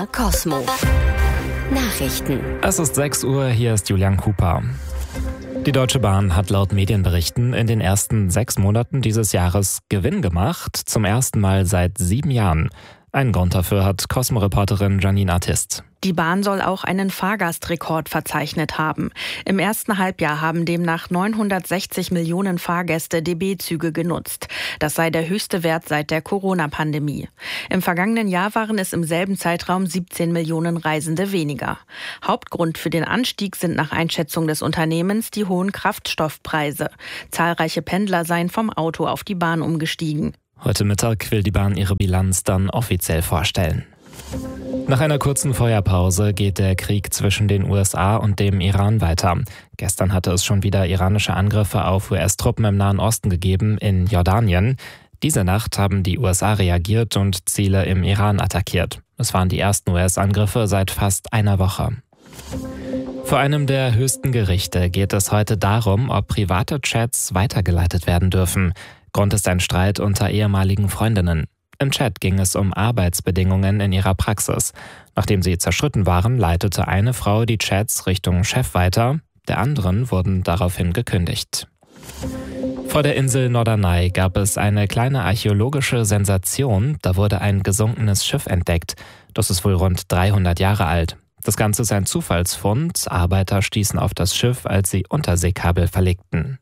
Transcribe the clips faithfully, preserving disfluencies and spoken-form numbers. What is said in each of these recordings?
Cosmo. Nachrichten. Es ist sechs Uhr, hier ist Julian Cooper. Die Deutsche Bahn hat laut Medienberichten in den ersten sechs Monaten dieses Jahres Gewinn gemacht, zum ersten Mal seit sieben Jahren. Einen Grund dafür hat Cosmo-Reporterin Janine Artist. Die Bahn soll auch einen Fahrgastrekord verzeichnet haben. Im ersten Halbjahr haben demnach neunhundertsechzig Millionen Fahrgäste D B-Züge genutzt. Das sei der höchste Wert seit der Corona-Pandemie. Im vergangenen Jahr waren es im selben Zeitraum siebzehn Millionen Reisende weniger. Hauptgrund für den Anstieg sind nach Einschätzung des Unternehmens die hohen Kraftstoffpreise. Zahlreiche Pendler seien vom Auto auf die Bahn umgestiegen. Heute Mittag will die Bahn ihre Bilanz dann offiziell vorstellen. Nach einer kurzen Feuerpause geht der Krieg zwischen den U S A und dem Iran weiter. Gestern hatte es schon wieder iranische Angriffe auf U S-Truppen im Nahen Osten gegeben, in Jordanien. Diese Nacht haben die U S A reagiert und Ziele im Iran attackiert. Es waren die ersten U S-Angriffe seit fast einer Woche. Vor einem der höchsten Gerichte geht es heute darum, ob private Chats weitergeleitet werden dürfen. Grund ist ein Streit unter ehemaligen Freundinnen. Im Chat ging es um Arbeitsbedingungen in ihrer Praxis. Nachdem sie zerstritten waren, leitete eine Frau die Chats Richtung Chef weiter, der anderen wurden daraufhin gekündigt. Vor der Insel Norderney gab es eine kleine archäologische Sensation. Da wurde ein gesunkenes Schiff entdeckt. Das ist wohl rund dreihundert Jahre alt. Das Ganze ist ein Zufallsfund. Arbeiter stießen auf das Schiff, als sie Unterseekabel verlegten.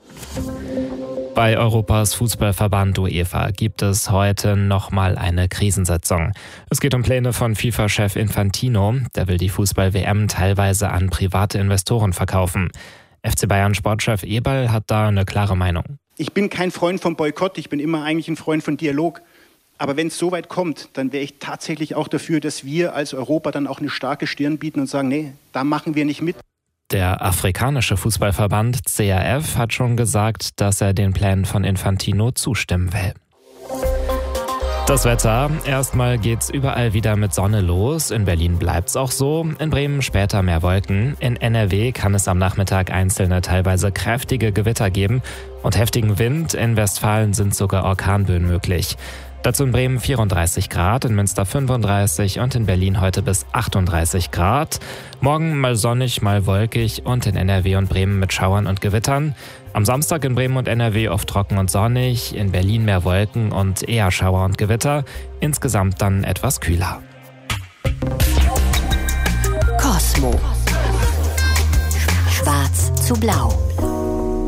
Bei Europas Fußballverband UEFA gibt es heute nochmal eine Krisensitzung. Es geht um Pläne von FIFA-Chef Infantino. Der will die Fußball-W M teilweise an private Investoren verkaufen. F C Bayern-Sportchef Eberl hat da eine klare Meinung. Ich bin kein Freund vom Boykott, ich bin immer eigentlich ein Freund von Dialog. Aber wenn es so weit kommt, dann wäre ich tatsächlich auch dafür, dass wir als Europa dann auch eine starke Stirn bieten und sagen, nee, da machen wir nicht mit. Der afrikanische Fußballverband C A F hat schon gesagt, dass er den Plänen von Infantino zustimmen will. Das Wetter. Erstmal geht's überall wieder mit Sonne los. In Berlin bleibt's auch so. In Bremen später mehr Wolken. In N R W kann es am Nachmittag einzelne, teilweise kräftige Gewitter geben. Und heftigen Wind. In Westfalen sind sogar Orkanböen möglich. Dazu in Bremen vierunddreißig Grad, in Münster fünfunddreißig und in Berlin heute bis achtunddreißig Grad. Morgen mal sonnig, mal wolkig und in N R W und Bremen mit Schauern und Gewittern. Am Samstag in Bremen und N R W oft trocken und sonnig, in Berlin mehr Wolken und eher Schauer und Gewitter. Insgesamt dann etwas kühler. Cosmo. Schwarz zu blau.